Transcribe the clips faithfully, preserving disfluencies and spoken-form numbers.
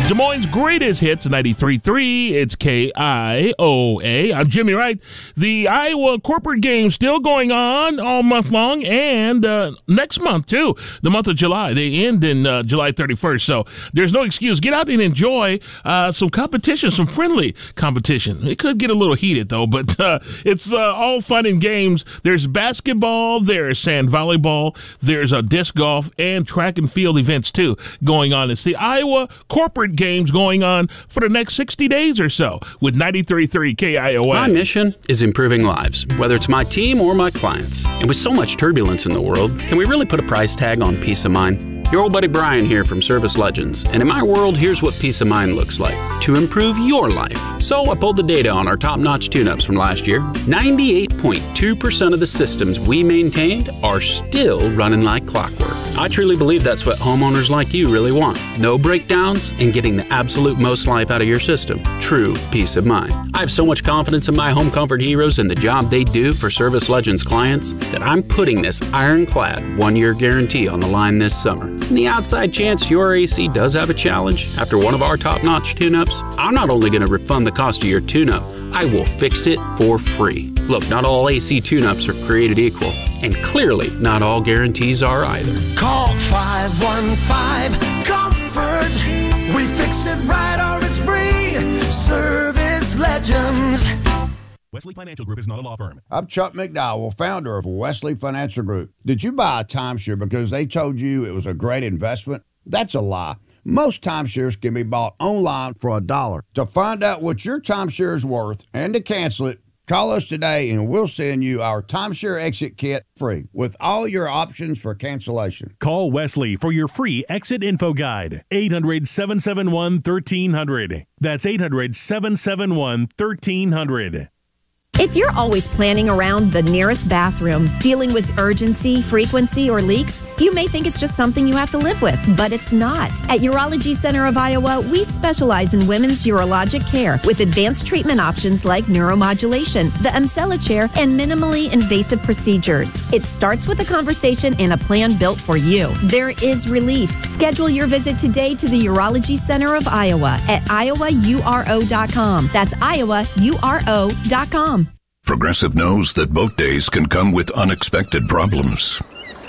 Des Moines' greatest hits, ninety-three point three. It's K I O A. I'm Jimmy Wright. The Iowa corporate game still going on all month long, and uh, next month, too, the month of July. They end in uh, July thirty-first, so there's no excuse. Get out and enjoy uh, some competition, some friendly competition. It could get a little heated, though, but uh, it's uh, all fun and games. There's basketball, there's sand volleyball, there's uh, disc golf, and track and field events, too, going on. It's the Iowa corporate games going on for the next sixty days or so with ninety-three point three K I O A. My mission is improving lives, whether it's my team or my clients. And with so much turbulence in the world, can we really put a price tag on peace of mind? Your old buddy Brian here from Service Legends, and in my world, here's what peace of mind looks like to improve your life. So I pulled the data on our top-notch tune-ups from last year. ninety-eight point two percent of the systems we maintained are still running like clockwork. I truly believe that's what homeowners like you really want. No breakdowns and getting the absolute most life out of your system. True peace of mind. I have so much confidence in my home comfort heroes and the job they do for Service Legends clients that I'm putting this ironclad one-year guarantee on the line this summer. In the outside chance your A C does have a challenge after one of our top-notch tune-ups, I'm not only going to refund the cost of your tune-up, I will fix it for free. Look, not all A C tune-ups are created equal, and clearly not all guarantees are either. Call five one five comfort. We fix it right or it's free. Service Legends. Wesley Financial Group is not a law firm. I'm Chuck McDowell, founder of Wesley Financial Group. Did you buy a timeshare because they told you it was a great investment? That's a lie. Most timeshares can be bought online for a dollar. To find out what your timeshare is worth and to cancel it, call us today and we'll send you our timeshare exit kit free with all your options for cancellation. Call Wesley for your free exit info guide. eight hundred, seven seven one, one three zero zero. That's eight hundred, seven seven one, one three zero zero. If you're always planning around the nearest bathroom, dealing with urgency, frequency, or leaks, you may think it's just something you have to live with, but it's not. At Urology Center of Iowa, we specialize in women's urologic care with advanced treatment options like neuromodulation, the Emsella chair, and minimally invasive procedures. It starts with a conversation and a plan built for you. There is relief. Schedule your visit today to the Urology Center of Iowa at iowa u r o dot com. That's iowa u r o dot com. Progressive knows that boat days can come with unexpected problems.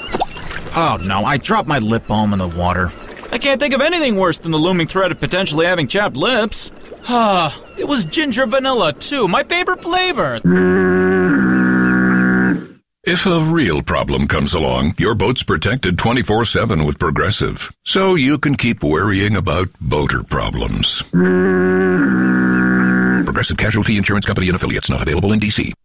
Oh no, I dropped my lip balm in the water. I can't think of anything worse than the looming threat of potentially having chapped lips. Ah, it was ginger vanilla too, my favorite flavor. If a real problem comes along, your boat's protected twenty-four seven with Progressive, so you can keep worrying about boater problems. Progressive Casualty Insurance Company and affiliates, not available in D C